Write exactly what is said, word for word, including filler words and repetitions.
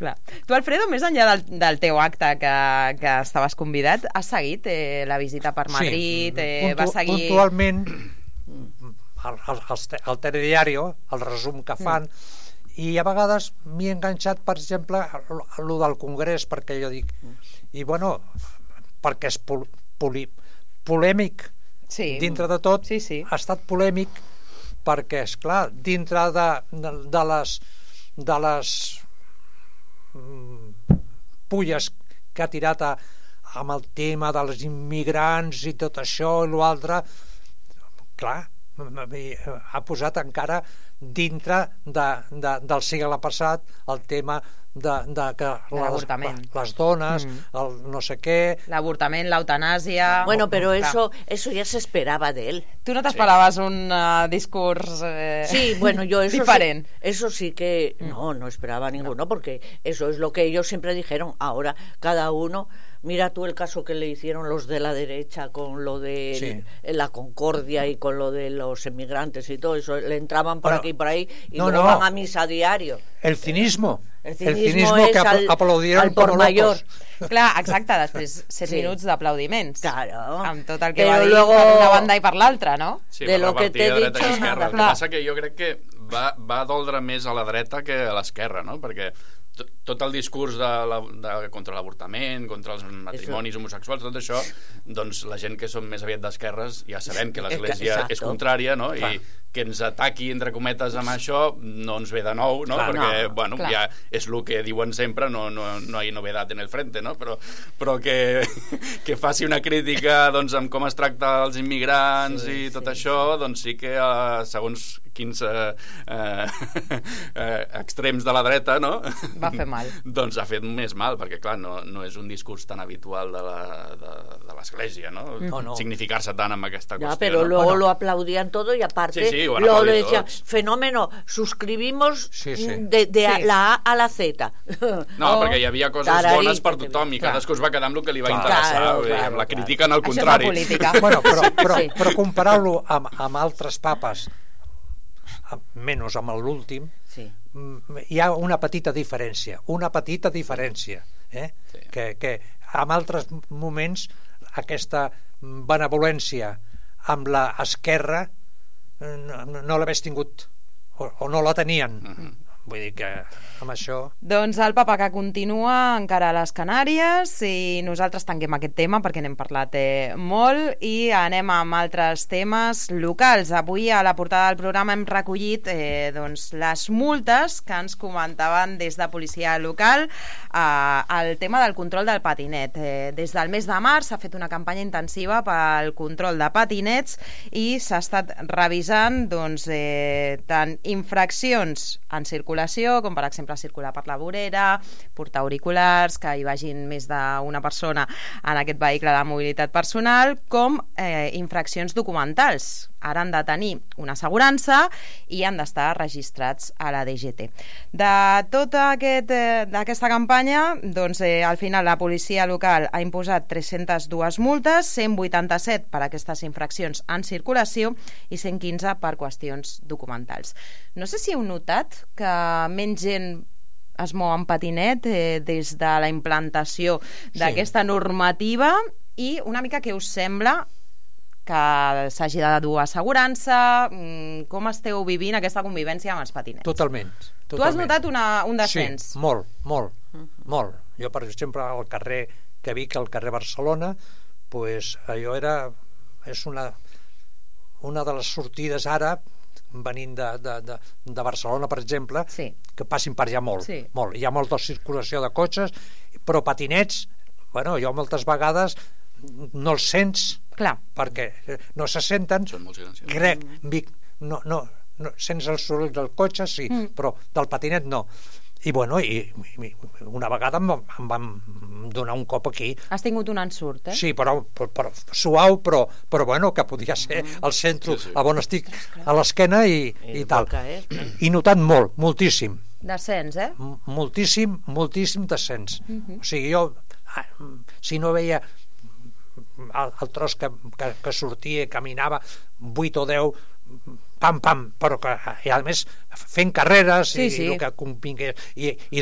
Clar. Tu, Alfredo, més enllà del, del teu acte que, que estaves convidat, has seguit eh, la visita per Madrid? Sí, eh, puntu vas seguir... puntualment el, el, el, el telediario, el resum que fan, mm. i a vegades m'hi he enganxat, per exemple, el del Congrés, perquè jo dic, i bueno, perquè és pol, poli, polèmic, sí. dintre de tot, sí, sí. ha estat polèmic, perquè, és clar, dintre de, de, de les de les mm, pulles que ha tirat a, amb el tema dels immigrants i tot això i l'altre, clar, ha posat encara dintre de, de, del segle passat el tema de, de que les, les dones, mm. el no sé qué... L'avortament, l'eutanàsia... Bueno, pero eso, eso ya se esperaba de él. ¿Tú no te esperaves sí. un uh, discurs eh, sí, bueno, yo eso diferente? Sí, eso sí que... No, no esperaba ninguno, no. Porque eso es lo que ellos siempre dijeron. Ahora, cada uno... Mira tú el caso que le hicieron los de la derecha con lo de sí. el, la concordia y con lo de los emigrantes y todo eso. Le entraban por bueno, aquí y por ahí y no, luego no. van a misa a diario. El cinismo. El cinismo, el cinismo que al, aplaudieron al por como mayor. locos. Clar, exacte, després set sí. minuts d'aplaudiments. Claro. Amb tot el que Però va dir luego... per una banda i per l'altra, no? Sí, de per lo que t'he dit, nada. El que passa que jo crec que va, va doldre més a la dreta que a l'esquerra, no? Perquè tot el discurs de la, de, contra l'avortament, contra els matrimonis homosexuals, tot això, doncs la gent que som més aviat d'esquerres ja sabem que l'Església Exacto. és contrària, no? Clar. I que ens ataqui, entre cometes, amb això no ens ve de nou, no? Clar, perquè, no. bueno, Clar. ja és el que diuen sempre, no, no, no hi ha novedat en el frente, no? Però, però que, que faci una crítica, doncs, amb com es tracta els immigrants sí, i tot sí, això, sí. doncs sí que, uh, segons quins uh, uh, uh, extrems de la dreta, no? Va fer mal. Doncs ha fet més mal, perquè, clar, no, no és un discurs tan habitual de la, de, de l'Església, no? No, no. Significar-se tant amb aquesta ya, qüestió. Pero no? luego bueno. lo aplaudían todo y aparte sí, sí, lo decían, fenómeno, suscribimos sí, sí. de, de sí. la A a la Z. No, oh, perquè hi havia coses tararí, bones per tothom i clar. cadasú es va quedar amb el que li va Clar. interessar, Claro, i claro, amb la claro. crítica en el Això contrari. és la política. Bueno, però, però, Sí. però comparant-lo amb, amb altres papes, menys amb l'últim, Sí. hi ha una petita diferència, una petita diferència, eh? Sí. Que, que en altres moments aquesta benevolència amb l'esquerra no, no l'hagués tingut o, o no la tenien. Uh-huh. Vull dir que amb això... Doncs el Papa que continua encara a les Canàries i nosaltres tanquem aquest tema perquè n'hem parlat eh, molt i anem amb altres temes locals. Avui a la portada del programa hem recollit eh, doncs, les multes que ens comentaven des de policia local eh, el tema del control del patinet. Eh, des del mes de març s'ha fet una campanya intensiva pel control de patinets i s'ha estat revisant doncs, eh, tant infraccions en circulació, com per exemple circular per la vorera, portar auriculars, que hi vagin més d'una persona en aquest vehicle de mobilitat personal, com eh, infraccions documentals. Ara han de tenir una assegurança i han d'estar registrats a la D G T. De tota aquest, eh, d'aquesta campanya, doncs, eh, al final la policia local ha imposat tres-centes dues multes, cent vuitanta-set per aquestes infraccions en circulació i cent quinze per qüestions documentals. No sé si heu notat que menys gent es mou en patinet eh, des de la implantació d'aquesta sí. normativa i una mica què us sembla que s'hagi de dur assegurança, com esteu vivint aquesta convivència amb els patinets? Totalment. totalment. Tu has notat una, un descens? Sí, molt, molt, uh-huh. molt. Jo, per exemple, al carrer que Vic, al carrer Barcelona, pues, allò era... és una, una de les sortides ara, venint de, de, de, de Barcelona, per exemple, sí. que passin per allà molt, sí. molt. Hi ha molta circulació de cotxes, però patinets, bueno, jo moltes vegades no els sents, clar, perquè no se senten, són molt silenciosos. Crec, Vic, no, no, no, sents el soroll del cotxe, sí, mm. però del patinet no. I bueno, i, i una vegada em, em van donar un cop aquí. Has tingut un ensurt, eh? Sí, però, però, però suau, però, però bueno, que podia ser al centre, sí, sí. a on estic, a l'esquena i, i, i tal. I notant molt, moltíssim. Descens, eh? M moltíssim, moltíssim descens. Uh-huh. O sigui, jo, si no veia el, el tros que, que, que sortia i caminava vuit o deu pam, pam, però que, i a més fent carreres sí, i, sí. i el que convingués i, i